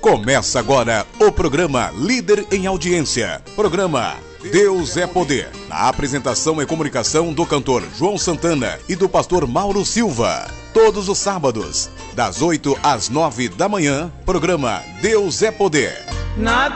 Começa agora o programa Líder em Audiência. Programa Deus é Poder. Na apresentação e comunicação do cantor João Santana e do pastor Mauro Silva. Todos os sábados, das 8 às 9 da manhã, programa Deus é Poder.